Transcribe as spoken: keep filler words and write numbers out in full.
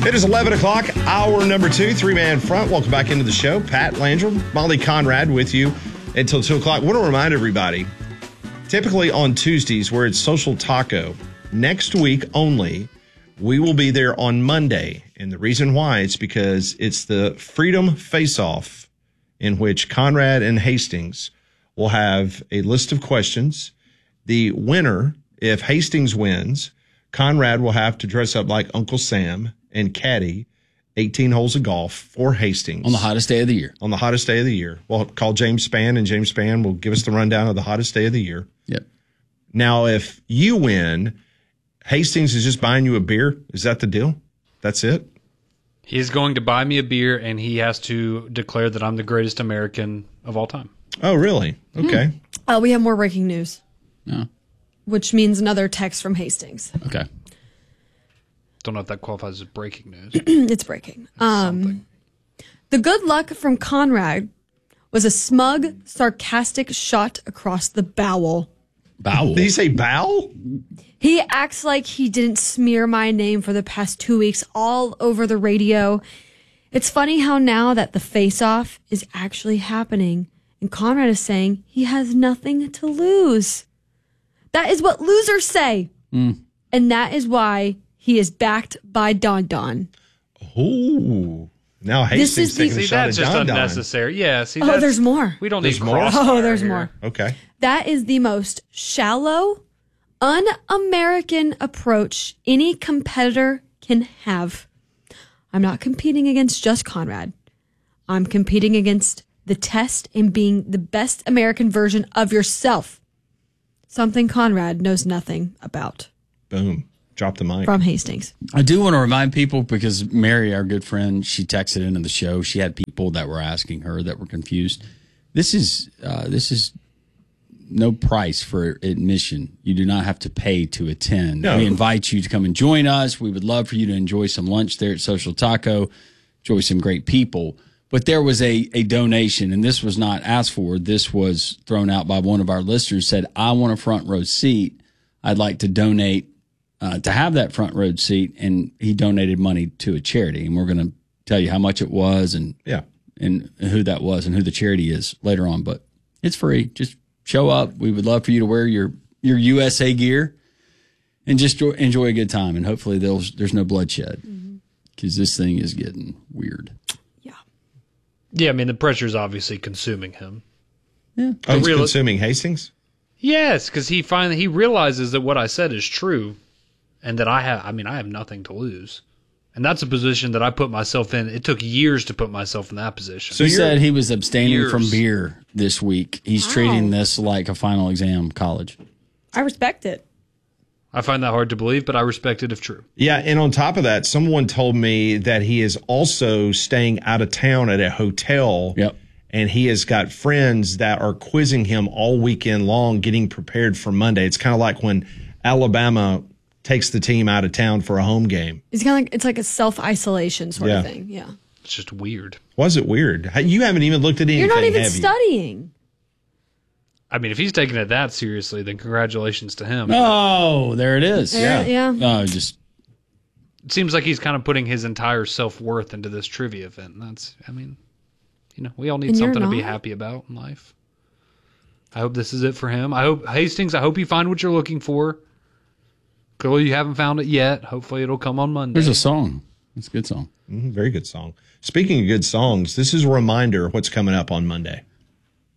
It is eleven o'clock, hour number two, three-man front. Welcome back into the show. Pat Landrum, Molly Conrad with you until two o'clock. I want to remind everybody, typically on Tuesdays where it's Social Taco, next week only, we will be there on Monday. And the reason why is because it's the Freedom Face-Off in which Conrad and Hastings will have a list of questions. The winner, if Hastings wins, Conrad will have to dress up like Uncle Sam and caddy eighteen holes of golf for Hastings. On the hottest day of the year. On the hottest day of the year. We'll call James Spann, and James Spann will give us the rundown of the hottest day of the year. Yep. Now, if you win, Hastings is just buying you a beer. Is that the deal? That's it? He's going to buy me a beer, and he has to declare that I'm the greatest American of all time. Oh, really? Okay. Uh, we have more breaking news. No. Which means another text from Hastings. Okay. Don't know if that qualifies as breaking news. It's breaking. Um, the good luck from Conrad was a smug, sarcastic shot across the bowel. Bowel? Did he say bowel? He acts like he didn't smear my name for the past two weeks all over the radio. It's funny how now that the face-off is actually happening, and Conrad is saying he has nothing to lose. That is what losers say. Mm. And that is why he is backed by Don Don. Ooh. Now Hastings This is the- taking a See, shot that's at just Don Don. unnecessary. Yeah, see, Oh, that's, there's more. We don't There's need more? crossfire Oh, there's here. more. Okay. That is the most shallow, un-American approach any competitor can have. I'm not competing against just Conrad. I'm competing against the test and being the best American version of yourself. Something Conrad knows nothing about. Boom. Drop the mic. From Hastings. I do want to remind people, because Mary, our good friend, she texted into the show. She had people that were asking her that were confused. This is uh, this is no price for admission. You do not have to pay to attend. No. We invite you to come and join us. We would love for you to enjoy some lunch there at Social Taco, enjoy some great people. But there was a, a donation, and this was not asked for. This was thrown out by one of our listeners, said, I want a front row seat. I'd like to donate uh, to have that front row seat. And he donated money to a charity. And we're going to tell you how much it was and, Yeah. and who that was and who the charity is later on. But it's free. Just show up. We would love for you to wear your, your U S A gear and just enjoy, enjoy a good time. And hopefully there's, there's no bloodshed, because mm-hmm. this thing is getting weird. Yeah, I mean, the pressure's obviously consuming him. Yeah. Oh, he's real- consuming Hastings? Yes, because he finally he realizes that what I said is true, and that I have. I mean, I have nothing to lose, and that's a position that I put myself in. It took years to put myself in that position. So he said he was abstaining Years. from beer this week. He's Wow. treating this like a final exam college. I respect it. I find that hard to believe, but I respect it if true. Yeah, and on top of that, someone told me that he is also staying out of town at a hotel. Yep. And he has got friends that are quizzing him all weekend long, getting prepared for Monday. It's kind of like when Alabama takes the team out of town for a home game. It's kind of like it's like a self-isolation sort Yeah. of thing. Yeah. It's just weird. Was it weird? You haven't even looked at anything, You're not even have you? studying. I mean, if he's taking it that seriously, then congratulations to him. Oh, there it is. There- yeah. Oh, just It seems like he's kind of putting his entire self-worth into this trivia event. And that's, I mean, you know, we all need And you're something to be not? happy about in life. I hope this is it for him. I hope, Hastings, I hope you find what you're looking for. Clearly you haven't found it yet. Hopefully it'll come on Monday. there's a song. It's a good song. Mhm, very good song. Speaking of good songs, this is a reminder of what's coming up on Monday.